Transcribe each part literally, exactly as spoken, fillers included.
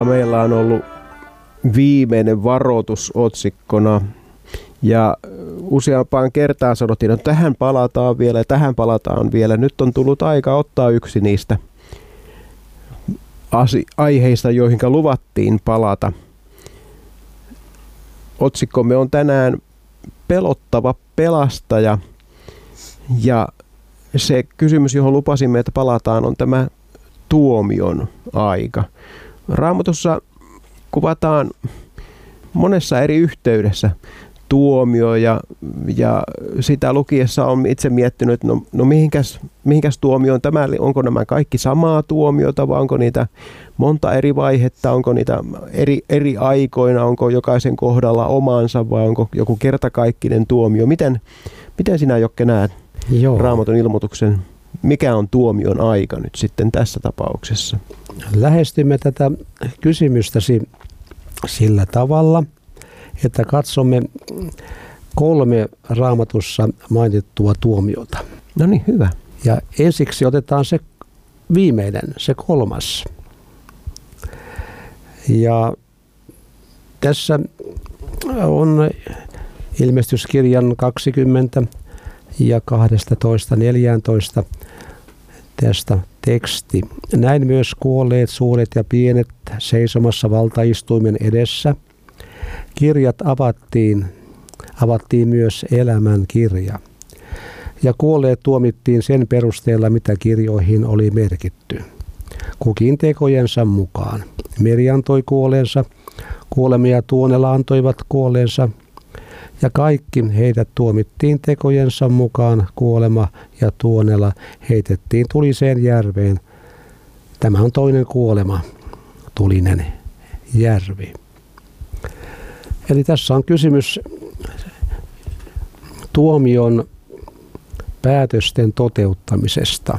Meillä on ollut viimeinen varoitus otsikkona ja useampaan kertaan sanottiin, että tähän palataan vielä ja tähän palataan vielä. Nyt on tullut aika ottaa yksi niistä aiheista, joihin luvattiin palata. Otsikkomme on tänään pelottava pelastaja ja se kysymys, johon lupasimme, että palataan, on tämä tuomion aika. Raamatussa kuvataan monessa eri yhteydessä tuomio ja, ja sitä lukiessa on itse miettinyt, että no, no mihinkäs, mihinkäs tuomio on tämä, onko nämä kaikki samaa tuomiota vai onko niitä monta eri vaihetta, onko niitä eri, eri aikoina, onko jokaisen kohdalla omansa vai onko joku kertakaikkinen tuomio. Miten, miten sinä, Jokke, näet Joo. Raamatun ilmoituksen? Mikä on tuomion aika nyt sitten tässä tapauksessa? Lähestymme tätä kysymystäsi sillä tavalla, että katsomme kolme Raamatussa mainittua tuomiota. No niin, hyvä. Ja ensiksi otetaan se viimeinen, se kolmas. Ja tässä on ilmestyskirjan kaksikymmentä ja kaksitoista neljätoista tästä teksti. Näin myös kuolleet suuret ja pienet seisomassa valtaistuimen edessä. Kirjat avattiin, avattiin myös elämän kirja. Ja kuolleet tuomittiin sen perusteella, mitä kirjoihin oli merkitty. Kukin tekojensa mukaan. Meri antoi kuoleensa, kuolema ja Tuonela antoivat kuoleensa. Ja kaikki heidät tuomittiin tekojensa mukaan, kuolema ja Tuonela heitettiin tuliseen järveen. Tämä on toinen kuolema, tulinen järvi. Eli tässä on kysymys tuomion päätösten toteuttamisesta.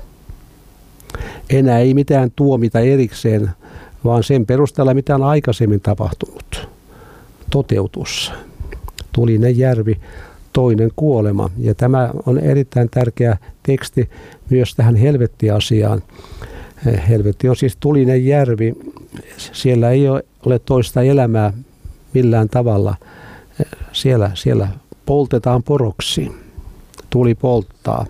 Enää ei mitään tuomita erikseen, vaan sen perusteella mitä on aikaisemmin tapahtunut. Toteutus. Tulinen järvi, toinen kuolema. Ja tämä on erittäin tärkeä teksti myös tähän helvettiasiaan. Helvetti on siis tulinen järvi. Siellä ei ole toista elämää millään tavalla. Siellä, siellä poltetaan poroksi. Tuli polttaa.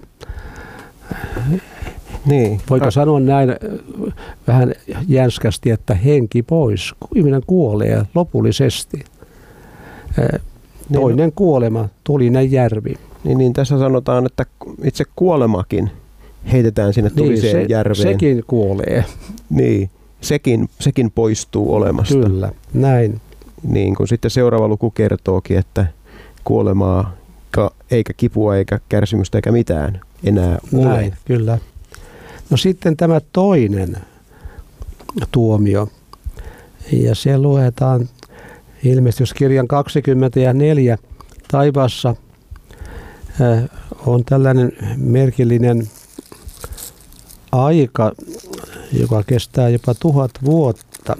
Niin. Voiko sanoa näin vähän jänskästi, että henki pois. Ihminen kuolee lopullisesti. Toinen niin, kuolema, tulinen järvi. Niin, niin tässä sanotaan, että itse kuolemakin heitetään sinne tuliseen niin, se, järveen. Sekin kuolee. Niin, sekin, sekin poistuu olemasta. Kyllä, näin. Niin kuin sitten seuraava luku kertookin, että kuolemaa eikä kipua eikä kärsimystä eikä mitään enää ole. Näin, kyllä. No sitten tämä toinen tuomio. Ja se luetaan ilmestyskirjan kaksikymmentäneljä taivaassa on tällainen merkillinen aika, joka kestää jopa tuhat vuotta.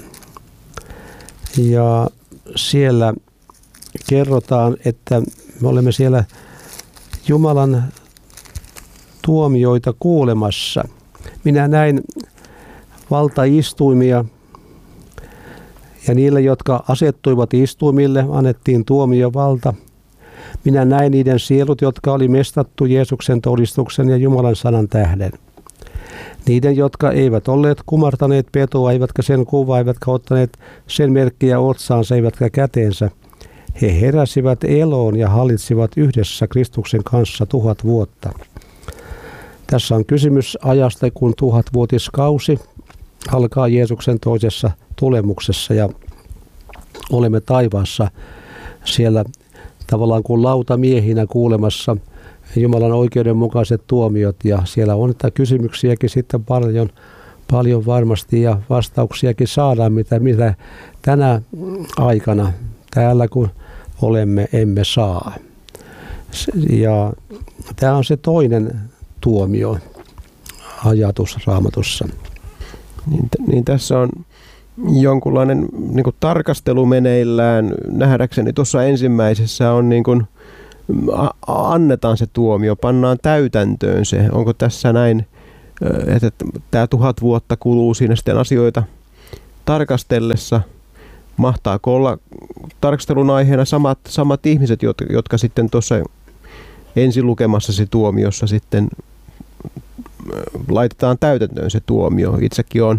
Ja siellä kerrotaan, että me olemme siellä Jumalan tuomioita kuulemassa. Minä näin valtaistuimia. Ja niille, jotka asettuivat istuimille, annettiin tuomiovalta. Minä näin niiden sielut, jotka oli mestattu Jeesuksen todistuksen ja Jumalan sanan tähden. Niiden, jotka eivät olleet kumartaneet petoa, eivätkä sen kuvaa, eivätkä ottaneet sen merkkiä otsaansa, eivätkä käteensä. He heräsivät eloon ja hallitsivat yhdessä Kristuksen kanssa tuhat vuotta. Tässä on kysymys ajasta, kun tuhatvuotiskausi alkaa Jeesuksen toisessa tulemuksessa ja olemme taivaassa siellä tavallaan kuin lautamiehinä kuulemassa Jumalan oikeudenmukaiset tuomiot ja siellä on että kysymyksiäkin sitten paljon, paljon varmasti ja vastauksiakin saadaan, mitä, mitä tänä aikana täällä kun olemme emme saa. Ja tämä on se toinen tuomio ajatus Raamatussa. Niin, niin tässä on jonkunlainen niin kuin tarkastelu meneillään. Nähdäkseni tuossa ensimmäisessä on niin kuin, a, annetaan se tuomio, pannaan täytäntöön se. Onko tässä näin, että tämä tuhat vuotta kuluu siinä sitten asioita tarkastellessa mahtaako olla tarkastelun aiheena samat, samat ihmiset, jotka, jotka sitten tuossa ensilukemassasi tuomiossa sitten laitetaan täytäntöön se tuomio. Itsekin olen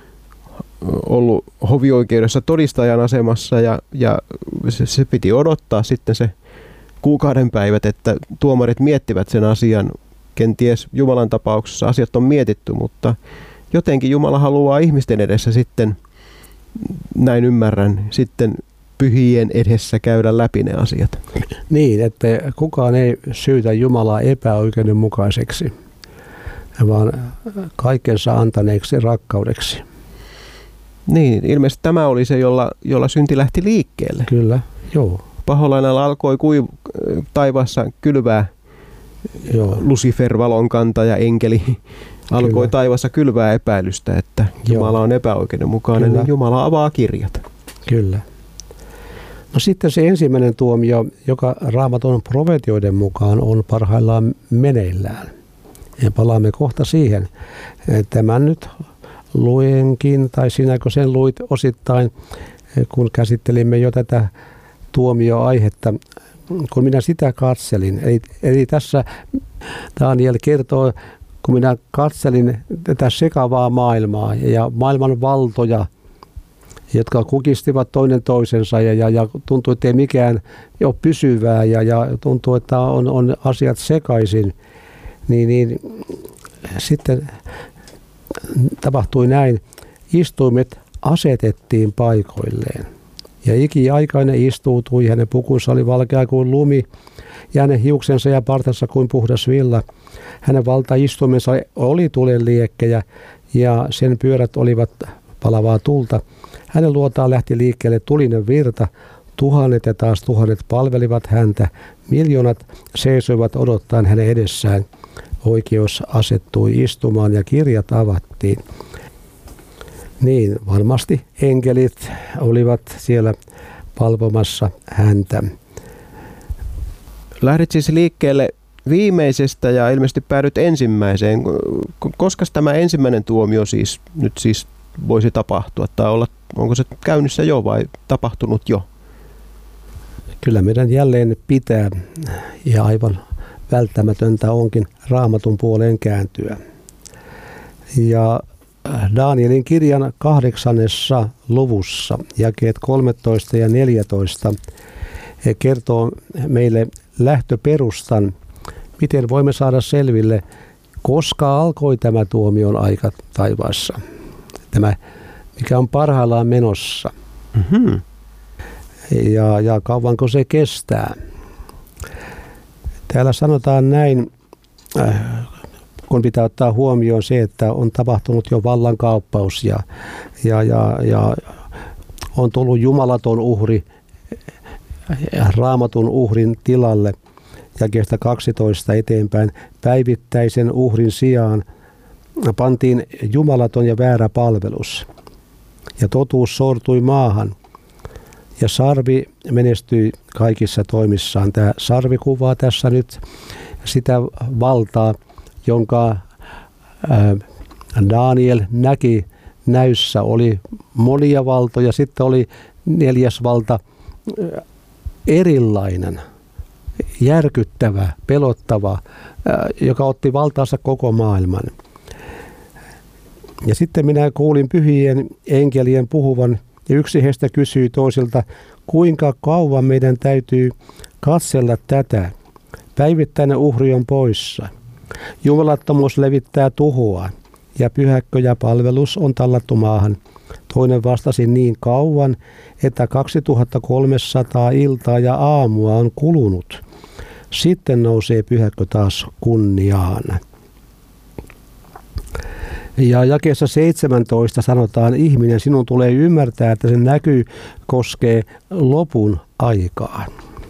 ollut hovioikeudessa todistajan asemassa ja, ja se, se piti odottaa sitten se kuukauden päivät, että tuomarit miettivät sen asian. Kenties Jumalan tapauksessa asiat on mietitty, mutta jotenkin Jumala haluaa ihmisten edessä sitten, näin ymmärrän, sitten pyhien edessä käydä läpi ne asiat. Niin, että kukaan ei syytä Jumalaa epäoikeudenmukaiseksi, vaan kaikensa antaneeksi rakkaudeksi. Niin, ilmeisesti tämä oli se, jolla, jolla synti lähti liikkeelle. Kyllä, joo. Paholainalla alkoi kuiv- taivaassa kylvää. Joo. Lucifer, valonkantaja, enkeli, alkoi Kyllä. taivassa kylvää epäilystä, että Jumala Joo. on epäoikeudenmukainen, niin Jumala avaa kirjat. Kyllä. No sitten se ensimmäinen tuomio, joka Raamatun profetioiden mukaan on parhaillaan meneillään. Ja palaamme kohta siihen. Tämän nyt luenkin, tai sinäkö sen luit osittain, kun käsittelimme jo tätä tuomioaihetta, kun minä sitä katselin. Eli, eli tässä Daniel kertoo, kun minä katselin tätä sekavaa maailmaa ja maailman valtoja, jotka kukistivat toinen toisensa ja, ja, ja tuntuu, että ei mikään ole pysyvää ja, ja tuntuu, että on, on asiat sekaisin, niin, niin sitten tapahtui näin. Istuimet asetettiin paikoilleen. Ja ikiaikainen istuutui, hänen pukunsa oli valkea kuin lumi, ja hänen hiuksensa ja partansa kuin puhdas villa. Hänen valtaistuimensa oli tulen liekkejä, ja sen pyörät olivat palavaa tulta. Hänen luotaan lähti liikkeelle tulinen virta, tuhannet ja taas tuhannet palvelivat häntä, miljoonat seisoivat odottaen hänen edessään. Oikeus asettui istumaan ja kirjat avattiin. Niin, varmasti enkelit olivat siellä palvomassa häntä. Lähdit siis liikkeelle viimeisestä ja ilmeisesti päädyt ensimmäiseen. Koska tämä ensimmäinen tuomio siis nyt siis voisi tapahtua? Tai olla, onko se käynnissä jo vai tapahtunut jo? Kyllä meidän jälleen pitää ja aivan välttämätöntä onkin Raamatun puoleen kääntyä. Ja Danielin kirjan kahdeksannessa luvussa, jakeet kolmetoista ja neljätoista, he kertoo meille lähtöperustan, miten voimme saada selville, koska alkoi tämä tuomion aika taivaassa. Tämä, mikä on parhaillaan menossa. Mm-hmm. Ja, ja kauanko se kestää. Täällä sanotaan näin, äh, kun pitää ottaa huomioon se, että on tapahtunut jo vallankaappaus ja, ja, ja, ja on tullut jumalaton uhri Raamatun uhrin tilalle jakeesta kaksitoista eteenpäin. Päivittäisen uhrin sijaan pantiin jumalaton ja väärä palvelus ja totuus sortui maahan ja sarvi menestyi kaikissa toimissaan. Tämä sarvi kuvaa tässä nyt sitä valtaa, jonka Daniel näki näyssä. Oli monia valtoja, sitten oli neljäs valta, erilainen, järkyttävä, pelottava, joka otti valtaansa koko maailman. Ja sitten minä kuulin pyhien enkelien puhuvan, ja yksi heistä kysyi toisilta, kuinka kauan meidän täytyy katsella tätä. Päivittäinen uhri on poissa. Jumalattomuus levittää tuhoa, ja pyhäkkö ja palvelus on tallattu maahan. Toinen vastasi niin kauan, että kaksituhattakolmesataa iltaa ja aamua on kulunut. Sitten nousee pyhäkkö taas kunniaan. Ja jakeessa seitsemäntoista sanotaan, ihminen, sinun tulee ymmärtää, että se näky koskee lopun aikaa.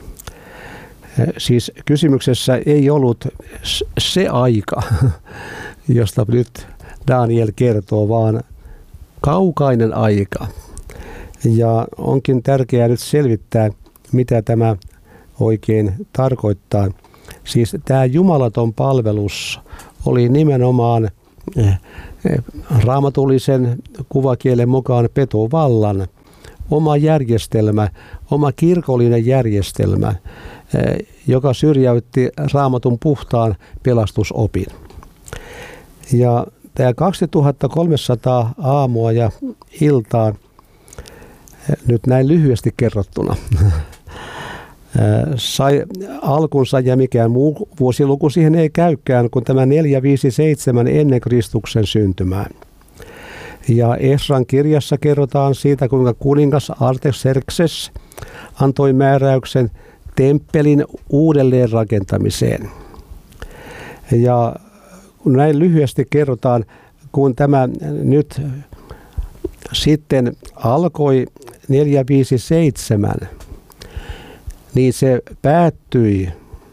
Siis kysymyksessä ei ollut se aika, josta nyt Daniel kertoo, vaan kaukainen aika. Ja onkin tärkeää nyt selvittää, mitä tämä oikein tarkoittaa. Siis tämä jumalaton palvelus oli nimenomaan raamatullisen kuvakielen mukaan petovallan, oma järjestelmä, oma kirkollinen järjestelmä, joka syrjäytti Raamatun puhtaan pelastusopin. Ja tämä kaksituhattakolmesataa aamua ja iltaa, nyt näin lyhyesti kerrottuna, sai alkunsa ja mikään muu vuosiluku siihen ei käykään kuin tämä neljä viisi seitsemän ennen Kristuksen syntymää. Ja Esran kirjassa kerrotaan siitä, kuinka kuningas Artaxerxes antoi määräyksen temppelin uudelleenrakentamiseen. Ja näin lyhyesti kerrotaan, kun tämä nyt sitten alkoi neljä viisi seitsemän, niin se päättyi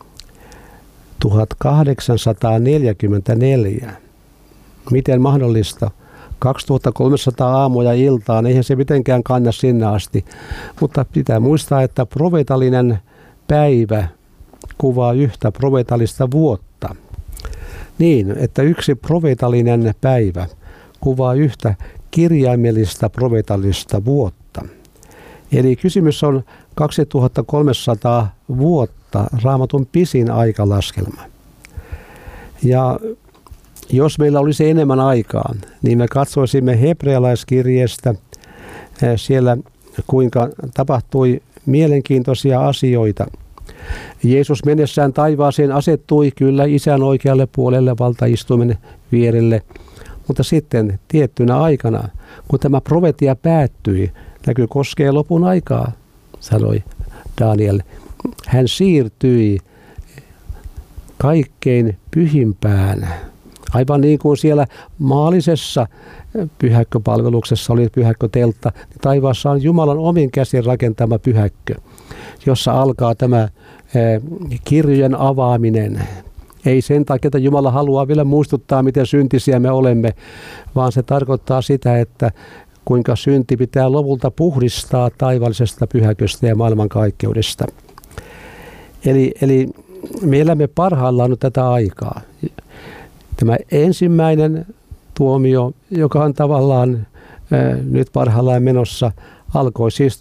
tuhatkahdeksansataaneljäkymmentäneljä. Miten mahdollista? kaksituhattakolmesataa aamua ja iltaan, eihän se mitenkään kanna sinne asti. Mutta pitää muistaa, että profeetallinen päivä kuvaa yhtä profeetallista vuotta. Niin, että yksi profeetallinen päivä kuvaa yhtä kirjaimellista profeetallista vuotta. Eli kysymys on kaksituhattakolmesataa vuotta, Raamatun pisin aikalaskelma. Ja jos meillä olisi enemmän aikaa, niin me katsoisimme hebrealaiskirjeestä siellä, kuinka tapahtui mielenkiintoisia asioita. Jeesus mennessään taivaaseen asettui kyllä Isän oikealle puolelle valtaistuimen vierelle, mutta sitten tiettynä aikana, kun tämä profetia päättyi, näkyy koskee lopun aikaa, sanoi Daniel. Hän siirtyi kaikkein pyhimpään. Aivan niin kuin siellä maallisessa pyhäkköpalveluksessa oli pyhäkköteltta, niin taivaassa on Jumalan omin käsin rakentama pyhäkkö, jossa alkaa tämä kirjojen avaaminen. Ei sen takia, että Jumala haluaa vielä muistuttaa, miten syntisiä me olemme, vaan se tarkoittaa sitä, että kuinka synti pitää lopulta puhdistaa taivaallisesta pyhäköstä ja maailmankaikkeudesta. Eli, eli me elämme parhaillaan nyt tätä aikaa. Tämä ensimmäinen tuomio, joka on tavallaan ää, nyt parhaillaan menossa, alkoi siis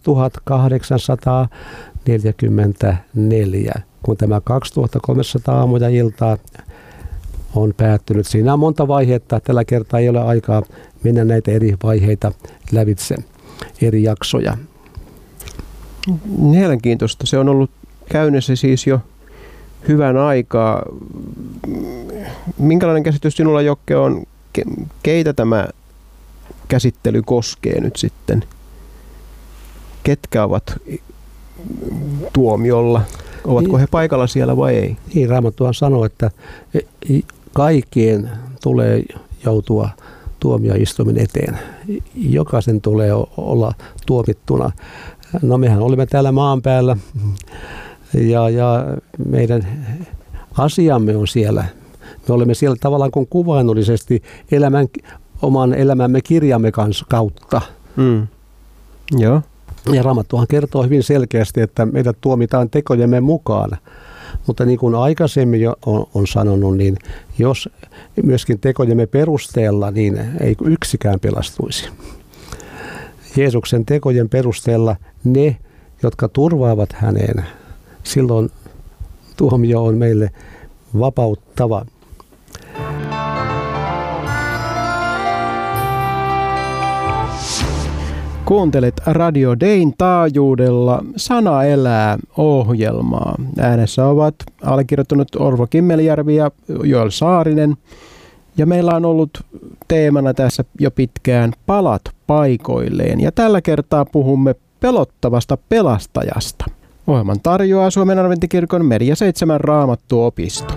tuhatkahdeksansataaneljäkymmentäneljä, kun tämä kaksituhattakolmesataa aamua ja iltaa on päättynyt. Siinä on monta vaihetta. Tällä kertaa ei ole aikaa mennä näitä eri vaiheita lävitse, eri jaksoja. Mielenkiintoista. Se on ollut käynnissä siis jo hyvän aikaa. Minkälainen käsitys sinulla, Jokke, on, keitä tämä käsittely koskee nyt sitten? Ketkä ovat tuomiolla? Ovatko he paikalla siellä vai ei? Niin, Raamattuhan sanoo, että kaikkien tulee joutua tuomioistuimen eteen. Jokaisen tulee olla tuomittuna. No mehän olemme täällä maan päällä ja, ja meidän asiamme on siellä. Me olemme siellä tavallaan kuin kuvainnollisesti elämän, oman elämämme kirjamme kanssa kautta. Mm. Joo. Ja Raamattuhan kertoo hyvin selkeästi, että meidät tuomitaan tekojemme mukaan. Mutta niin kuin aikaisemmin jo on, on sanonut, niin jos myöskin tekojemme perusteella, niin ei yksikään pelastuisi. Jeesuksen tekojen perusteella ne, jotka turvaavat häneen, silloin tuomio on meille vapauttava. Kuuntelet Radio Dayn taajuudella Sana elää -ohjelmaa. Äänessä ovat allekirjoittanut Orvo Kimmeljärvi ja Joel Saarinen. Ja meillä on ollut teemana tässä jo pitkään palat paikoilleen. Ja tällä kertaa puhumme pelottavasta pelastajasta. Ohjelman tarjoaa Suomen Adventtikirkon Media seitsemän Raamattuopisto.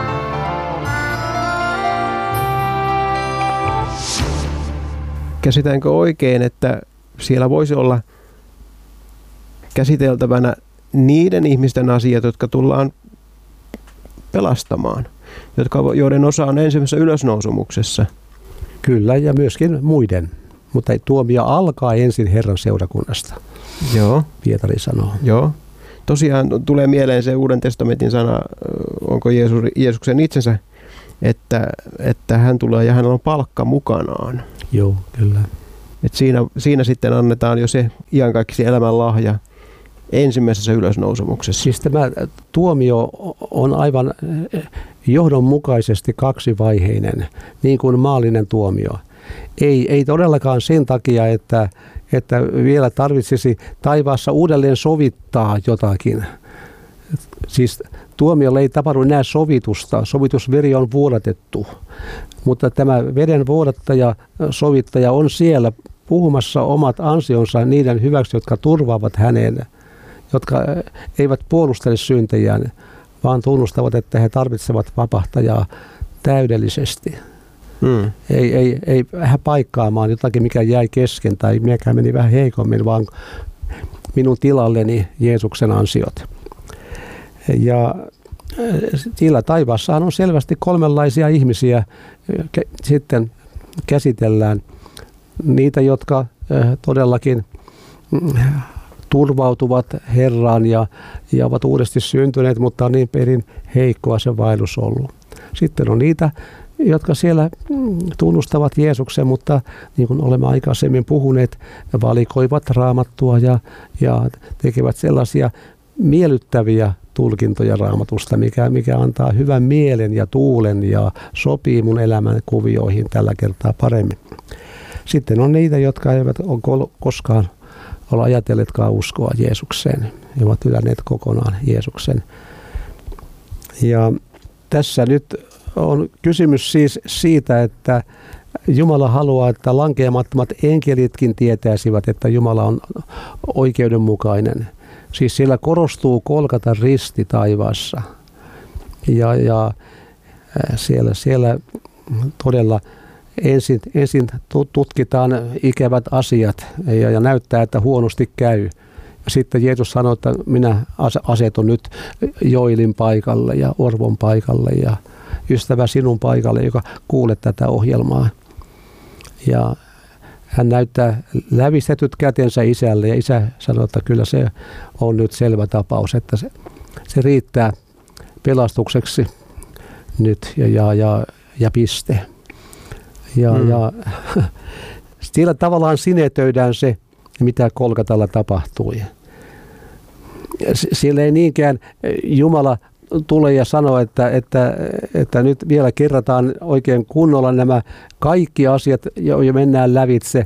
Käsitänkö oikein, että siellä voisi olla käsiteltävänä niiden ihmisten asiat, jotka tullaan pelastamaan, jotka, joiden osa on ensimmäisessä ylösnousumuksessa? Kyllä, ja myöskin muiden. Mutta tuomio alkaa ensin Herran seurakunnasta. Joo. Pietari sanoo. Joo. Tosiaan tulee mieleen se Uuden testamentin sana, onko Jeesus, Jeesuksen itsensä että, että hän tulee ja hänellä on palkka mukanaan. Joo, kyllä. Et siinä, siinä sitten annetaan jo se iankaikkisen elämän lahja ensimmäisessä ylösnousemuksessa. Siis tämä tuomio on aivan johdonmukaisesti kaksivaiheinen, niin kuin maallinen tuomio. Ei, ei todellakaan sen takia, että, että vielä tarvitsisi taivaassa uudelleen sovittaa jotakin. Siis tuomiolla ei tapahdu enää sovitusta. Sovitusveri on vuodatettu. Mutta tämä veden vuodattaja, sovittaja on siellä puhumassa omat ansionsa niiden hyväksi, jotka turvaavat häneen, jotka eivät puolustele syntejään, vaan tunnustavat, että he tarvitsevat vapahtajaa täydellisesti. Hmm. Ei, ei, ei vähän paikkaamaan jotakin, mikä jäi kesken tai mikä meni vähän heikommin, vaan minun tilalleni Jeesuksen ansiot. Ja sillä taivaassahan on selvästi kolmenlaisia ihmisiä sitten käsitellään. Niitä, jotka todellakin turvautuvat Herraan ja, ja ovat uudesti syntyneet, mutta on niin perin heikkoa se vaellus ollut. Sitten on niitä, jotka siellä tunnustavat Jeesuksen, mutta niin kuin olemme aikaisemmin puhuneet, valikoivat Raamattua ja, ja tekevät sellaisia miellyttäviä tulkintoja Raamatusta, mikä, mikä antaa hyvän mielen ja tuulen ja sopii mun elämän kuvioihin tällä kertaa paremmin. Sitten on niitä, jotka eivät ole koskaan ole ajatelleetkaan uskoa Jeesukseen. He ovat hylänneet kokonaan Jeesuksen. Ja tässä nyt on kysymys siis siitä, että Jumala haluaa, että lankeamattomat enkelitkin tietäisivät, että Jumala on oikeudenmukainen. Siis siellä korostuu Golgatan risti taivaassa. Ja, ja siellä, siellä todella ensin, ensin tutkitaan ikävät asiat ja, ja näyttää, että huonosti käy. Sitten Jeesus sanoi, että minä asetun nyt Joelin paikalle ja Orvon paikalle ja ystävä sinun paikalle, joka kuulet tätä ohjelmaa. Ja hän näyttää lävistetyt kätensä isälle ja isä sanoi, että kyllä se on nyt selvä tapaus, että se, se riittää pelastukseksi nyt ja, ja, ja, ja piste. Ja, mm. ja sillä tavallaan sinetöidään se, mitä Golgatalla tapahtui. Siellä ei niinkään Jumala tule ja sanoo, että, että, että nyt vielä kerrataan oikein kunnolla nämä kaikki asiat, jo mennään lävitse.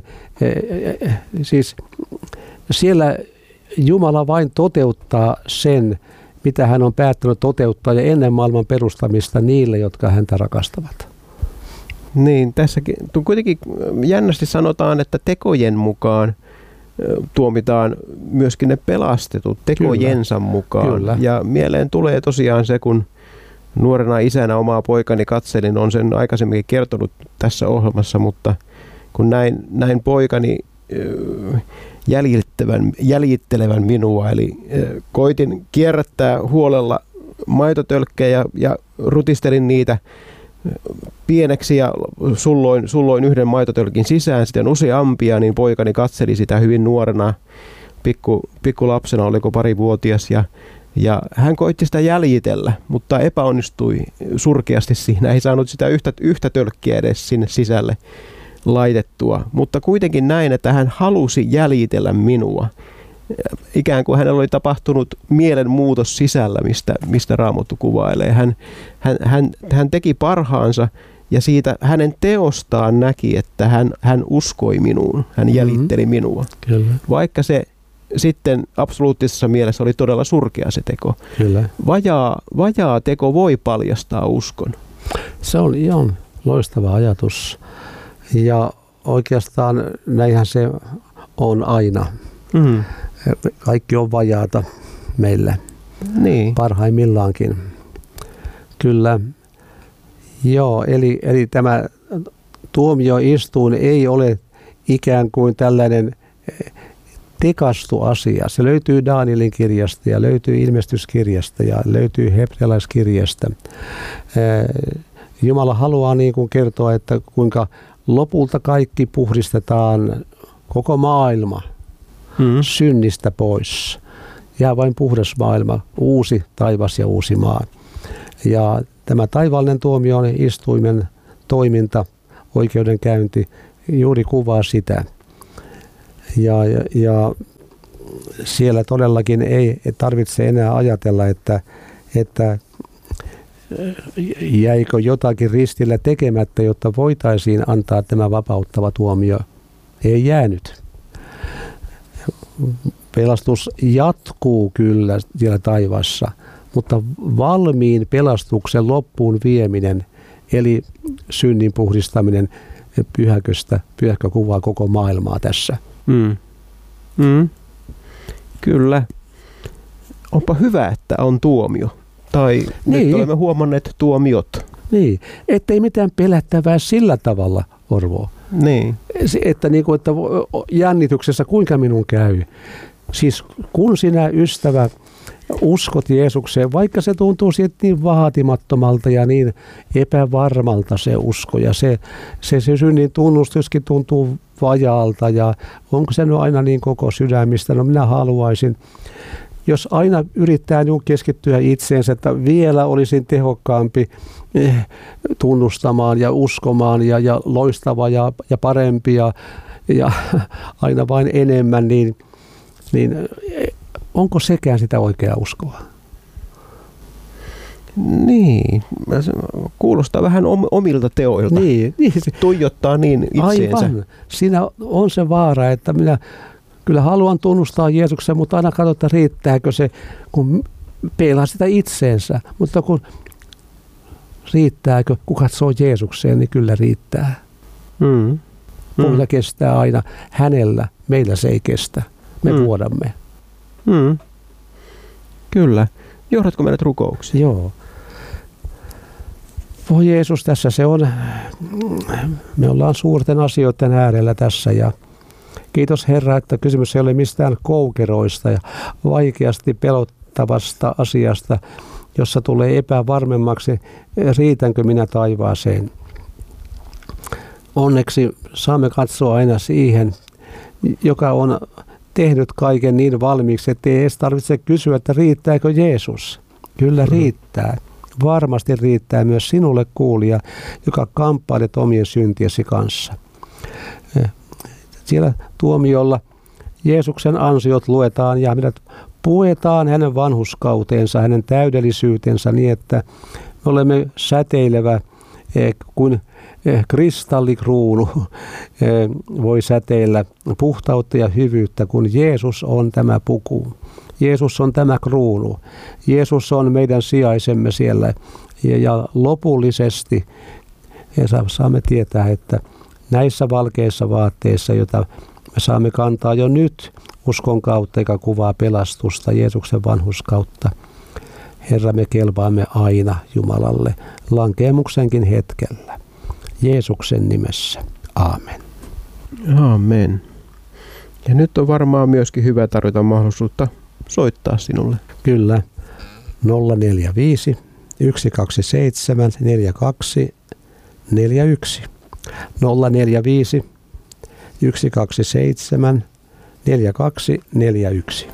Siis siellä Jumala vain toteuttaa sen, mitä hän on päättänyt toteuttaa ja ennen maailman perustamista niille, jotka häntä rakastavat. Niin, tässäkin kuitenkin jännästi sanotaan, että tekojen mukaan tuomitaan myöskin ne pelastetut tekojensa Kyllä. mukaan. Kyllä. Ja mieleen tulee tosiaan se, kun nuorena isänä omaa poikani katselin, on sen aikaisemminkin kertonut tässä ohjelmassa, mutta kun näin, näin poikani jäljittelevän, jäljittelevän minua, eli koitin kierrättää huolella maitotölkkejä ja, ja rutistelin niitä pieneksi ja sulloin, sulloin yhden maitotölkin sisään, sitten useampia, niin poikani katseli sitä hyvin nuorena, pikku, pikku lapsena, oliko parivuotias, ja, ja hän koitti sitä jäljitellä, mutta epäonnistui surkeasti siinä, ei saanut sitä yhtä, yhtä tölkkiä edes sinne sisälle laitettua, mutta kuitenkin näin, että hän halusi jäljitellä minua. Ikään kuin hänellä oli tapahtunut mielenmuutos sisällä, mistä, mistä Raamattu kuvailee. Hän, hän, hän, hän teki parhaansa ja siitä hänen teostaan näki, että hän, hän uskoi minuun, hän jäljitteli minua. Kyllä. Vaikka se sitten absoluuttisessa mielessä oli todella surkea se teko. Kyllä. Vajaa, vajaa teko voi paljastaa uskon. Se on ihan loistava ajatus ja oikeastaan näinhän se on aina. Mm. Kaikki on vajaata meille, niin. Parhaimmillaankin. Kyllä. Joo, eli, eli tämä tuomioistuin ei ole ikään kuin tällainen tekastu asia. Se löytyy Danielin kirjasta ja löytyy ilmestyskirjasta ja löytyy hebrealaiskirjasta. Jumala haluaa niin kuin kertoa, että kuinka lopulta kaikki puhdistetaan, koko maailma. Hmm. Synnistä pois. Jää vain puhdas maailma, uusi taivas ja uusi maa. Ja tämä taivaallinen tuomio on istuimen toiminta, oikeudenkäynti, juuri kuvaa sitä. Ja, ja, ja siellä todellakin ei tarvitse enää ajatella, että, että jäikö jotakin ristillä tekemättä, jotta voitaisiin antaa tämä vapauttava tuomio. Ei jäänyt. Pelastus jatkuu kyllä siellä taivaassa, mutta valmiin pelastuksen loppuun vieminen, eli synnin puhdistaminen pyhäköstä, pyhäkö kuvaa koko maailmaa tässä. Mm. Mm. Kyllä. Onpa hyvä, että on tuomio. Tai niin. Nyt olemme huomanneet tuomiot. Niin, ettei mitään pelättävää sillä tavalla, Orvo. Niin. Se, että, niin kuin, että jännityksessä kuinka minun käy. Siis kun sinä, ystävä, uskot Jeesukseen, vaikka se tuntuu siitä niin vaatimattomalta ja niin epävarmalta se usko ja se, se, se synnin tunnustuskin tuntuu vajaalta ja onko se nyt aina niin koko sydämistä, no minä haluaisin. Jos aina yrittää keskittyä itseensä, että vielä olisin tehokkaampi tunnustamaan ja uskomaan ja, ja loistava ja, ja parempi ja, ja aina vain enemmän, niin, niin onko sekään sitä oikeaa uskoa? Niin, kuulostaa vähän omilta teoilta. Niin, niin. Tuijottaa niin itseensä. Aivan. Siinä on se vaara, että minä kyllä haluan tunnustaa Jeesuksen, mutta aina katsotaan, riittääkö se, kun peilaa sitä itseensä. Mutta kun riittääkö, kun katsoo Jeesukseen, niin kyllä riittää. Mm. Pohja mm. kestää aina hänellä, meillä se ei kestä. Me mm. vuodamme. Mm. Kyllä. Johdatko meidät rukouksiin? Joo. Voi Jeesus, tässä se on. Me ollaan suurten asioiden äärellä tässä ja kiitos Herra, että kysymys ei ole mistään koukeroista ja vaikeasti pelottavasta asiasta, jossa tulee epävarmemmaksi, riitänkö minä taivaaseen. Onneksi saamme katsoa aina siihen, joka on tehnyt kaiken niin valmiiksi, että ei edes tarvitse kysyä, että riittääkö Jeesus. Kyllä riittää. Varmasti riittää myös sinulle kuulija, joka kamppailet omien syntiesi kanssa. Siellä tuomiolla Jeesuksen ansiot luetaan ja meidät puetaan hänen vanhurskauteensa, hänen täydellisyytensä niin, että me olemme säteilevä kuin kristallikruunu voi säteillä puhtautta ja hyvyyttä, kun Jeesus on tämä puku. Jeesus on tämä kruunu. Jeesus on meidän sijaisemme siellä ja, ja lopullisesti saamme tietää, että näissä valkeissa vaatteissa, joita me saamme kantaa jo nyt uskon kautta, eikä kuvaa pelastusta Jeesuksen vanhurskautta. Herra, me kelpaamme aina Jumalalle lankeemuksenkin hetkellä. Jeesuksen nimessä. Aamen. Aamen. Ja nyt on varmaan myöskin hyvä tarjota mahdollisuutta soittaa sinulle. Kyllä. nolla neljä viisi yksi kaksi seitsemän neljä kaksi neljä yksi. nolla neljä viisi yksi kaksi seitsemän neljä kaksi neljä yksi.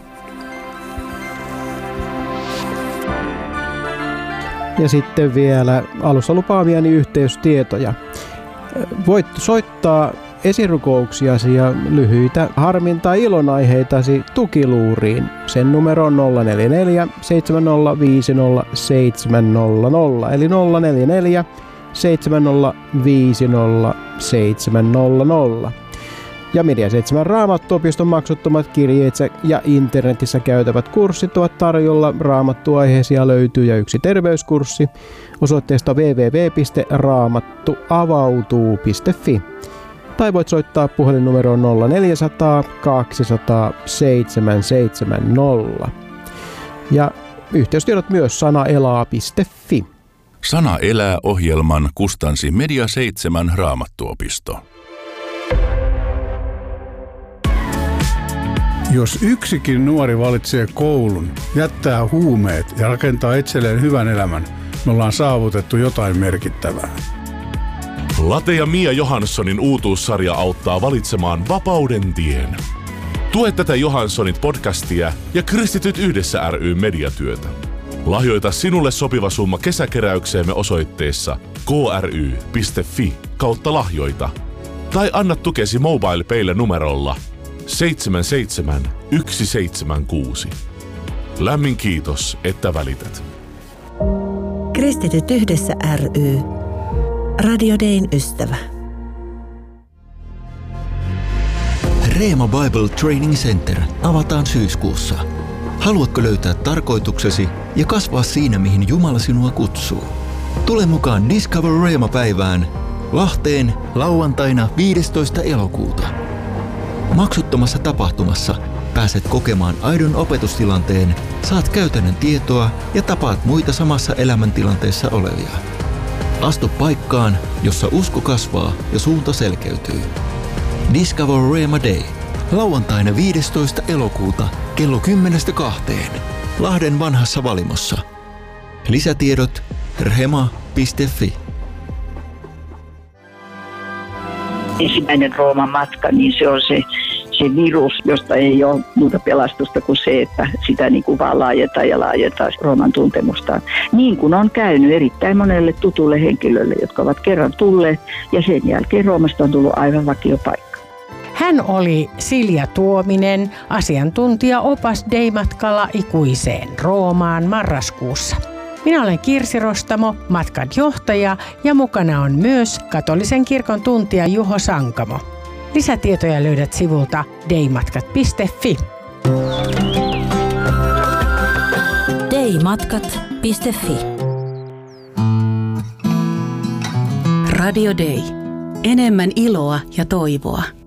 Ja sitten vielä alussa lupaamiani yhteystietoja. Voit soittaa esirukouksiasi ja lyhyitä harmin- tai ilonaiheitasi tukiluuriin. Sen numero on nolla neljä neljä seitsemän nolla viisi nolla seitsemän nolla nolla eli nolla neljä neljä seitsemän nolla viisi nolla seitsemän nolla nolla. Ja Media seitsemän Raamattuopiston maksuttomat kirjeet ja internetissä käytävät kurssit ovat tarjolla. Raamattuaiheisia löytyy ja yksi terveyskurssi osoitteesta double-u double-u double-u piste raamattuavautuu piste fi. Tai voit soittaa puhelinnumeroon nolla neljä nolla nolla kaksi nolla nolla seitsemän seitsemän nolla. Ja yhteystiedot myös sanaelaa piste fi. Sana elää -ohjelman kustansi Media seitsemän Raamattuopisto. Jos yksikin nuori valitsee koulun, jättää huumeet ja rakentaa itselleen hyvän elämän, me ollaan saavutettu jotain merkittävää. Late ja Mia Johanssonin uutuussarja auttaa valitsemaan vapauden tien. Tue tätä Johanssonit podcastia ja Kristityt yhdessä ry mediatyötä. Lahjoita sinulle sopiva summa kesäkeräykseemme osoitteessa kry piste fi kautta lahjoita. Tai anna tukesi MobilePaylle numerolla seitsemän seitsemän yksi seitsemän kuusi. Lämmin kiitos, että välität. Kristityt yhdessä ry. Radio Dayn ystävä. Reema Bible Training Center avataan syyskuussa. Haluatko löytää tarkoituksesi ja kasvaa siinä, mihin Jumala sinua kutsuu? Tule mukaan Discover Reema-päivään Lahteen lauantaina viidestoista elokuuta. Maksuttomassa tapahtumassa pääset kokemaan aidon opetustilanteen, saat käytännön tietoa ja tapaat muita samassa elämäntilanteessa olevia. Astu paikkaan, jossa usko kasvaa ja suunta selkeytyy. Discover Reema Day. Lauantaina viidestoista elokuuta kello kymmenestä kahteen. Lahden vanhassa Valimossa. Lisätiedot rema piste fi. Ensimmäinen Rooman matka, niin se on se, se virus, josta ei ole muuta pelastusta kuin se, että sitä niin kuin vaan laajentaa ja laajentaa Rooman tuntemustaan. Niin kuin on käynyt erittäin monelle tutulle henkilölle, jotka ovat kerran tulleet ja sen jälkeen Roomasta on tullut aivan vakiopaikka. Hän oli Silja Tuominen, asiantuntija opas Day-matkalla ikuiseen Roomaan marraskuussa. Minä olen Kirsi Rostamo, matkan johtaja, ja mukana on myös katolisen kirkon tuntija Juho Sankamo. Lisätietoja löydät sivulta daymatkat piste fi. daymatkat piste fi. Radio Day. Enemmän iloa ja toivoa.